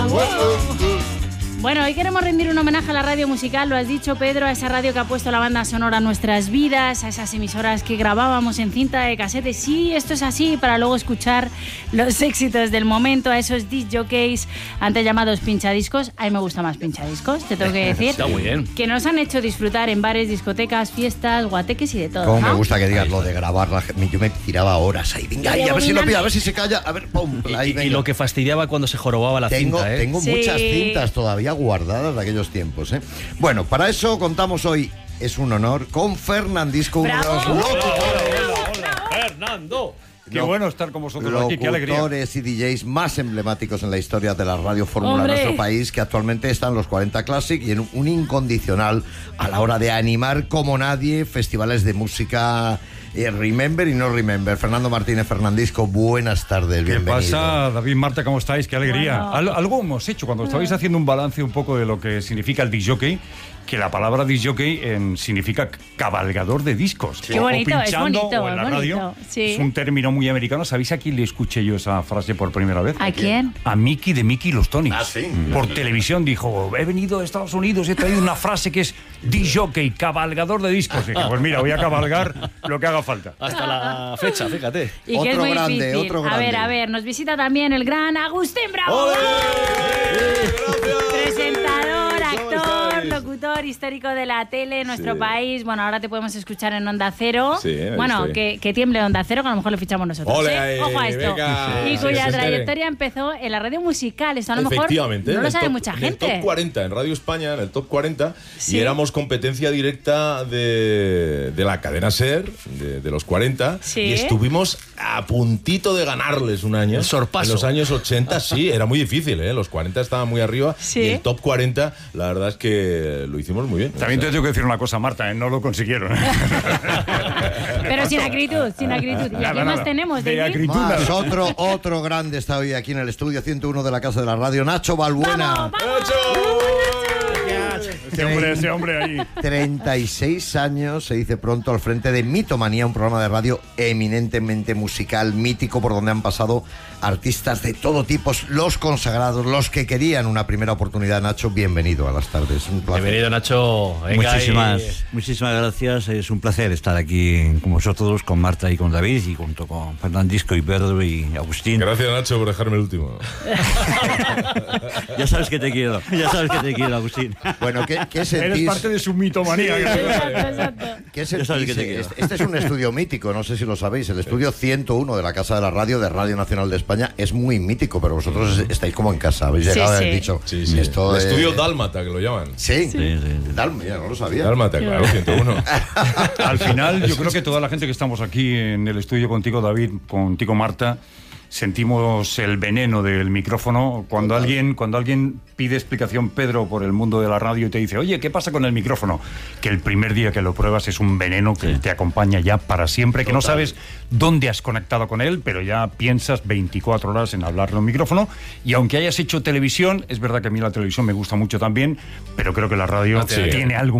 Bueno, hoy queremos rendir un homenaje a la radio musical, lo has dicho, Pedro, a esa radio que ha puesto la banda sonora a nuestras vidas, a esas emisoras que grabábamos en cinta de casete. Sí, esto es así, para luego escuchar los éxitos del momento, a esos disc jockeys antes llamados pinchadiscos. A mí me gusta más pinchadiscos, te tengo que decir. Está muy bien. Que nos han hecho disfrutar en bares, discotecas, fiestas, guateques y de todo. Cómo ¿no? me gusta que digas lo de grabar. Yo me tiraba horas ahí. Venga, a ver si lo pilla, a ver si se calla. A ver, pum. Y lo que fastidiaba cuando se jorobaba la cinta, ¿eh? Tengo Sí. muchas cintas todavía guardadas de aquellos tiempos, ¿eh? Bueno, para eso contamos hoy, es un honor, con Fernandisco, uno de los Hola, Fernando. Qué bueno estar con vosotros aquí, qué alegría. locutores y DJs más emblemáticos en la historia de la radio fórmula de ¡Hombre! nuestro país, que actualmente están en los 40 Classic y en un incondicional a la hora de animar como nadie festivales de música. Remember y no remember. Fernando Martínez, Fernandisco, buenas tardes, ¿Qué bienvenido. pasa, David, Marta? ¿Cómo estáis? Qué alegría. Bueno. Algo hemos hecho cuando estabais haciendo un balance un poco de lo que significa el disc jockey, que la palabra disc jockey significa cabalgador de discos. Qué bonito, o es pinchando bonito, o en la es bonito, radio. sí. Es un término muy americano. ¿Sabéis a quién le escuché yo esa frase por primera vez? ¿A quién? A Mickey de Mickey y los Tonys. Ah, sí. Por televisión dijo, he venido a Estados Unidos y he traído una frase que es disc jockey, cabalgador de discos. Y dije, pues mira, voy a cabalgar lo que haga falta. Hasta la fecha, fíjate. Y que es Otro muy grande, difícil. otro grande. A ver, nos visita también el gran Agustín Bravo. Presentador, actor, locutor histórico de la tele en nuestro país. Bueno, ahora te podemos escuchar en Onda Cero. Sí, ahí bueno, estoy. que tiemble Onda Cero, que a lo mejor lo fichamos nosotros. Ole, ¿eh? ahí, Ojo a esto. venga. Y Sí, cuya se trayectoria empezó en la radio musical. Esto a lo mejor Efectivamente, no en lo el sabe top- mucha En el gente. top 40, en Radio España, en el top 40, Sí. y éramos competencia directa de la cadena SER, de los 40, Sí. y estuvimos a puntito de ganarles un año. El sorpaso. En los años 80, sí, era muy difícil, ¿eh? Los 40 estaban muy arriba, Sí. y el top 40, la verdad es que lo hicimos muy bien. También O sea, te tengo que decir una cosa, Marta, no lo consiguieron. Pero sin acritud, sin acritud. ¿Y a quién más tenemos, De David? acritud. Más otro grande está hoy aquí en el estudio 101 de la Casa de la Radio, Nacho Balbuena. Ese hombre ahí. 36 años, se dice pronto, al frente de Mitomanía, un programa de radio eminentemente musical, mítico, por donde han pasado artistas de todo tipo, los consagrados, los que querían una primera oportunidad. Nacho, bienvenido a las tardes. Un placer. Bienvenido, Nacho. Venga, Muchísimas gracias. Es un placer estar aquí con vosotros, con Marta y con David, y junto con Fernandisco y Pedro y Agustín. Gracias, Nacho, por dejarme el último. Ya sabes que te quiero, Agustín. Bueno, ¿qué Eres sentís? parte de su mitomanía. Exacto. ¿Qué Ya sabes sentís? que te quiero. Este es un estudio mítico, no sé si lo sabéis. El estudio 101 de la Casa de la Radio, de Radio Nacional de España, es muy mítico, pero vosotros estáis como en casa. Habéis Sí, llegado y sí. habéis dicho. Sí, sí. Esto El es- estudio Dálmata, que lo llaman. Sí, Sí. Dálmata, no lo sabía. Dálmata, claro, 101. Al final, yo creo que toda la gente que estamos aquí en el estudio contigo, David, contigo, Marta, sentimos el veneno del micrófono. Cuando alguien pide explicación, Pedro, por el mundo de la radio y te dice, oye, ¿qué pasa con el micrófono? Que el primer día que lo pruebas es un veneno que te acompaña ya para siempre, que no sabes dónde has conectado con él, pero ya piensas 24 horas en hablarle a un micrófono. Y aunque hayas hecho televisión, es verdad que a mí la televisión me gusta mucho también, pero creo que la radio Sí. tiene algo